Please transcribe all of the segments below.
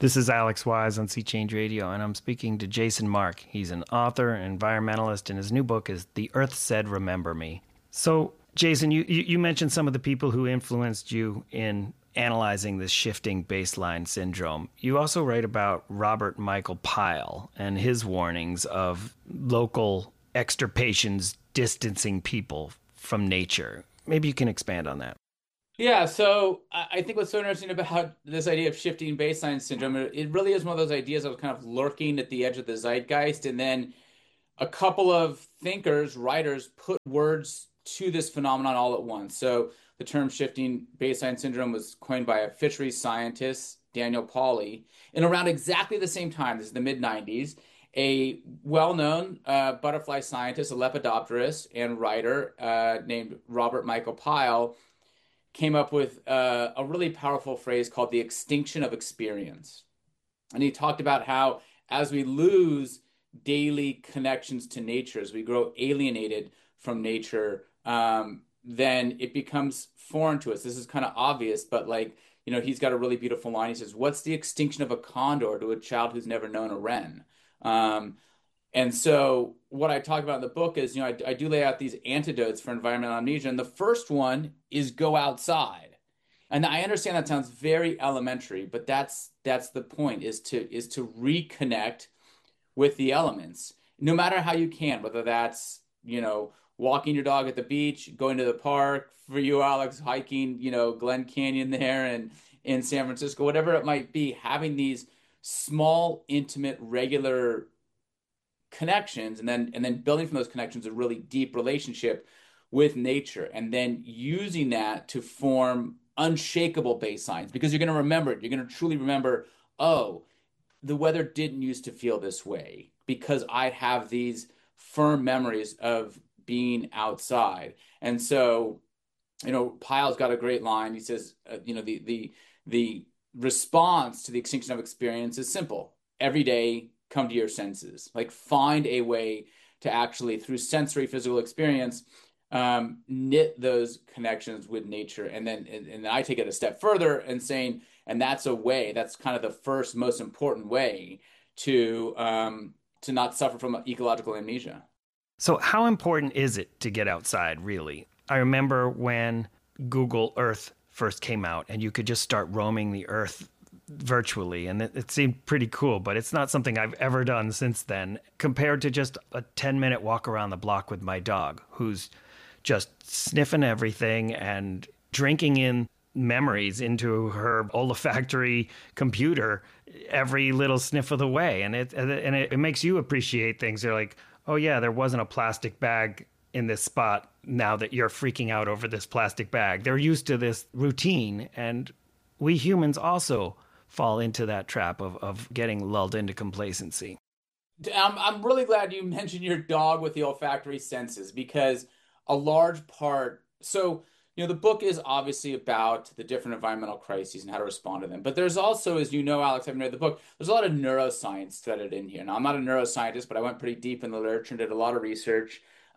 This is Alex Wise on Sea Change Radio, and I'm speaking to Jason Mark. He's an author, environmentalist, and his new book is The Earth Said Remember Me. So, Jason, you mentioned some of the people who influenced you in analyzing this shifting baseline syndrome. You also write about Robert Michael Pyle and his warnings of local extirpations distancing people from nature. Maybe you can expand on that. Yeah, so I think what's so interesting about this idea of shifting baseline syndrome, it really is one of those ideas that was kind of lurking at the edge of the zeitgeist. And then a couple of thinkers, writers, put words to this phenomenon all at once. So the term shifting baseline syndrome was coined by a fisheries scientist, Daniel Pauly, and around exactly the same time, this is the mid 90s, a well-known butterfly scientist, a lepidopterist and writer named Robert Michael Pyle came up with a really powerful phrase called the extinction of experience. And he talked about how as we lose daily connections to nature, as we grow alienated from nature, then it becomes foreign to us. This is kind of obvious, but he's got a really beautiful line. He says, "What's the extinction of a condor to a child who's never known a wren?" And so what I talk about in the book is, I do lay out these antidotes for environmental amnesia. And the first one is go outside. And I understand that sounds very elementary, but that's the point is to reconnect with the elements, no matter how you can, whether that's, walking your dog at the beach, going to the park, for you, Alex, hiking, Glen Canyon there and in San Francisco, whatever it might be, having these small, intimate, regular connections and then building from those connections a really deep relationship with nature and then using that to form unshakable baselines because you're going to remember it. You're going to truly remember, oh, the weather didn't used to feel this way because I have these firm memories of being outside. And so, Pyle's got a great line. He says, the response to the extinction of experience is simple. Every day, come to your senses. Like find a way to actually, through sensory physical experience, knit those connections with nature. And then I take it a step further and saying, and that's kind of the first most important way to not suffer from ecological amnesia. So how important is it to get outside, really? I remember when Google Earth first came out and you could just start roaming the Earth virtually, and it seemed pretty cool, but it's not something I've ever done since then, compared to just a 10-minute walk around the block with my dog, who's just sniffing everything and drinking in memories into her olfactory computer every little sniff of the way. And it makes you appreciate things. They're like, oh yeah, there wasn't a plastic bag in this spot now that you're freaking out over this plastic bag. They're used to this routine, and we humans also fall into that trap of getting lulled into complacency. I'm really glad you mentioned your dog with the olfactory senses because a large part, the book is obviously about the different environmental crises and how to respond to them. But there's also, as you know, Alex, having read the book, there's a lot of neuroscience threaded in here. Now, I'm not a neuroscientist, but I went pretty deep in the literature and did a lot of research.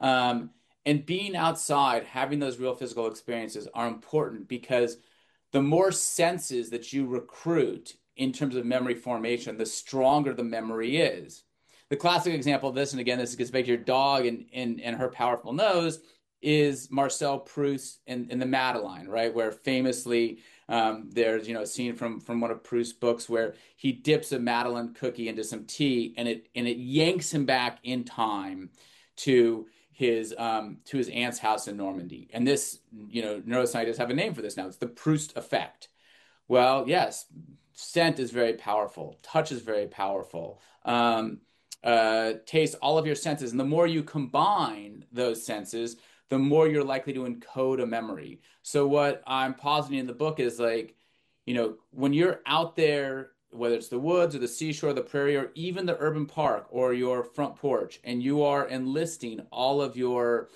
And being outside, having those real physical experiences are important because the more senses that you recruit in terms of memory formation, the stronger the memory is. The classic example of this, and again, this gets back to your dog and her powerful nose, is Marcel Proust in the Madeline, right? Where famously there's a scene from one of Proust's books where he dips a Madeleine cookie into some tea and it yanks him back in time to his aunt's house in Normandy. And this, neuroscientists have a name for this now. It's the Proust effect. Well, yes, scent is very powerful. Touch is very powerful. Taste, all of your senses. And the more you combine those senses, the more you're likely to encode a memory. So what I'm positing in the book is when you're out there, whether it's the woods or the seashore, the prairie, or even the urban park or your front porch, and you are enlisting all of your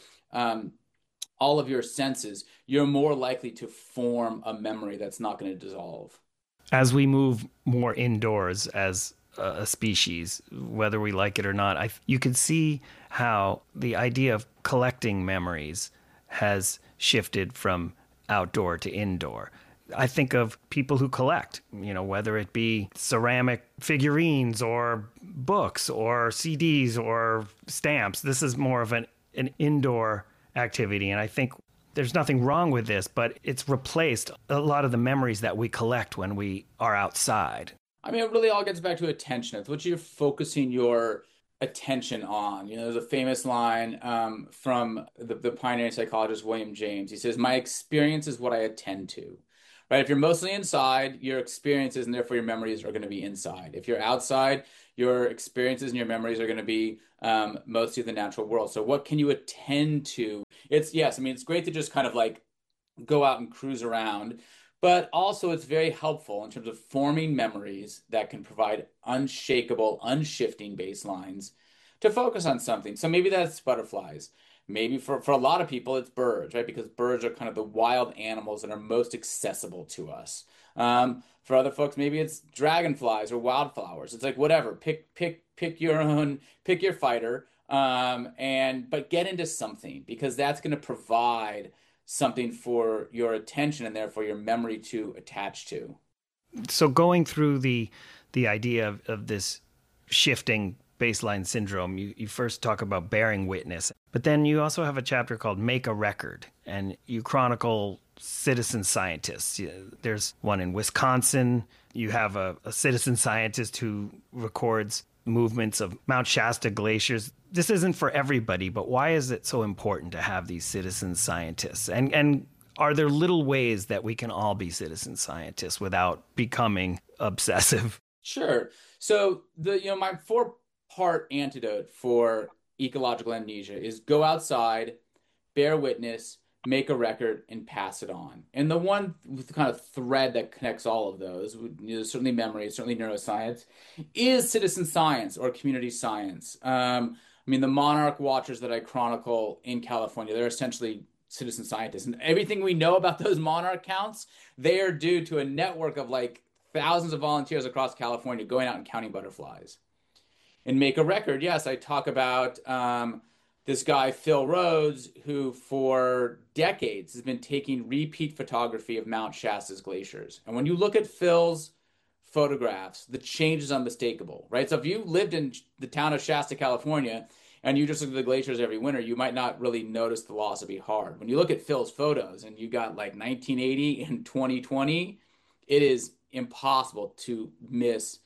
senses, you're more likely to form a memory that's not going to dissolve. As we move more indoors as a species, whether we like it or not, you can see how the idea of collecting memories has shifted from outdoor to indoor. I think of people who collect, whether it be ceramic figurines or books or CDs or stamps. This is more of an indoor activity. And I think there's nothing wrong with this, but it's replaced a lot of the memories that we collect when we are outside. I mean, it really all gets back to attention. It's what you're focusing your attention on. There's a famous line from the pioneering psychologist William James. He says, "My experience is what I attend to." Right? If you're mostly inside, your experiences and therefore your memories are going to be inside. If you're outside, your experiences and your memories are going to be mostly the natural world. So what can you attend to? Yes, I mean, it's great to just kind of like go out and cruise around. But also, it's very helpful in terms of forming memories that can provide unshakable, unshifting baselines to focus on something. So maybe that's butterflies. Maybe for a lot of people, it's birds, right? Because birds are kind of the wild animals that are most accessible to us. For other folks, maybe it's dragonflies or wildflowers. It's like whatever. Pick your own, pick your fighter, but get into something because that's going to provide something for your attention and therefore your memory to attach to. So going through the idea of this shifting baseline syndrome, you first talk about bearing witness, but then you also have a chapter called Make a Record, and you chronicle citizen scientists. There's one in Wisconsin. You have a citizen scientist who records movements of Mount Shasta glaciers. This isn't for everybody, but why is it so important to have these citizen scientists? And are there little ways that we can all be citizen scientists without becoming obsessive? Sure. So my four-part antidote for ecological amnesia is go outside, bear witness, make a record, and pass it on. And the one kind of thread that connects all of those, certainly memory, certainly neuroscience, is citizen science or community science. I mean, the monarch watchers that I chronicle in California, they're essentially citizen scientists. And everything we know about those monarch counts, they are due to a network of like thousands of volunteers across California going out and counting butterflies. And Make a Record, yes, I talk about this guy, Phil Rhodes, who for decades has been taking repeat photography of Mount Shasta's glaciers. And when you look at Phil's photographs, the change is unmistakable, right? So if you lived in the town of Shasta, California, and you just look at the glaciers every winter, you might not really notice the loss. It'd be hard. When you look at Phil's photos and you got like 1980 and 2020, it is impossible to miss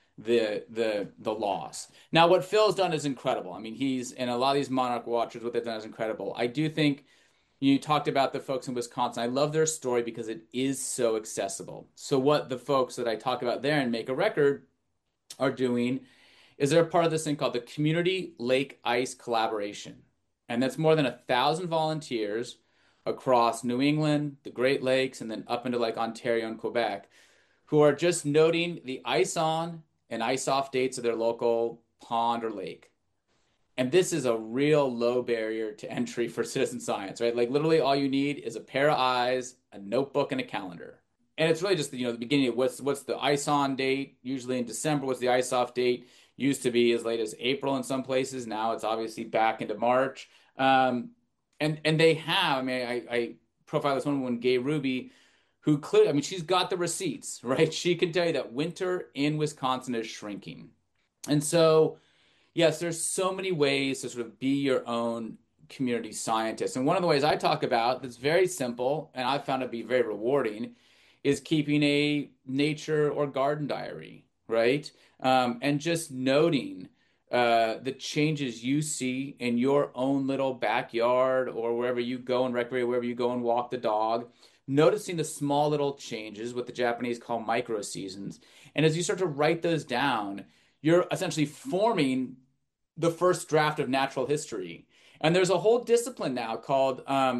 the loss. Now, what Phil's done is incredible. I mean, he's and a lot of these monarch watchers, what they've done is incredible. I do think you talked about the folks in Wisconsin. I love their story because it is so accessible. So what the folks that I talk about there and Make a Record are doing is they're part of this thing called the Community Lake Ice Collaboration. And that's more than 1,000 volunteers across New England, the Great Lakes, and then up into like Ontario and Quebec, who are just noting the ice on and ice off dates of their local pond or lake. And this is a real low barrier to entry for citizen science, right? Like literally all you need is a pair of eyes, a notebook, and a calendar. And it's really just the beginning of what's the ice on date, usually in December. What's the ice off date? Used to be as late as April in some places. Now it's obviously back into March. And they have, I mean, I profile this one, Gay Ruby, who clearly, I mean, she's got the receipts, right? She can tell you that winter in Wisconsin is shrinking. And so, yes, there's so many ways to sort of be your own community scientist. And one of the ways I talk about that's very simple, and I found it to be very rewarding, is keeping a nature or garden diary, right? And just noting the changes you see in your own little backyard or wherever you go and recreate, wherever you go and walk the dog, noticing the small little changes, what the Japanese call micro seasons. And as you start to write those down, you're essentially forming the first draft of natural history. And there's a whole discipline now called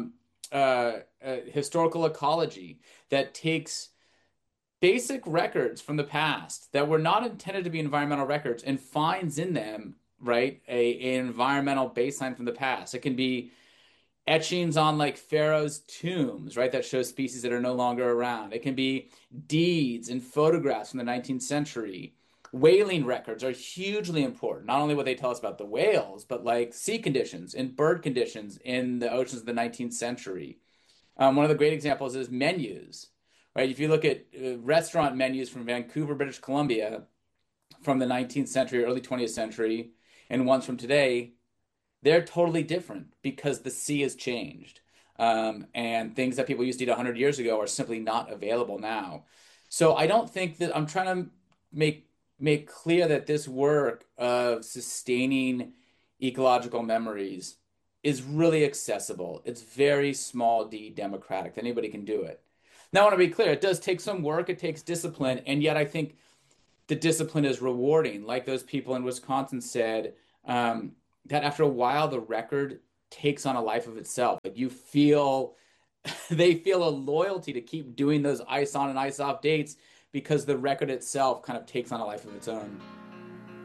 historical ecology that takes basic records from the past that were not intended to be environmental records and finds in them, right, an environmental baseline from the past. It can be etchings on like pharaohs' tombs, right, that show species that are no longer around. It can be deeds and photographs from the 19th century. Whaling records are hugely important. Not only what they tell us about the whales, but like sea conditions and bird conditions in the oceans of the 19th century. One of the great examples is menus, right? If you look at restaurant menus from Vancouver, British Columbia from the 19th century, early 20th century, and ones from today, they're totally different because the sea has changed. And things that people used to eat 100 years ago are simply not available now. So I don't think that I'm trying to make clear that this work of sustaining ecological memories is really accessible. It's very small d democratic. Anybody can do it. Now, I want to be clear, it does take some work, it takes discipline, and yet I think the discipline is rewarding. Like those people in Wisconsin said, that after a while, the record takes on a life of itself. Like you feel, they feel a loyalty to keep doing those ice on and ice off dates because the record itself kind of takes on a life of its own.